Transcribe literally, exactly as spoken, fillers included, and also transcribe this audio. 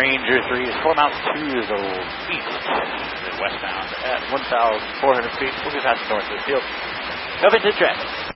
Ranger three is four miles two years old east. Westbound at one thousand four hundred feet. We'll be passing north of the field. No vintage traffic.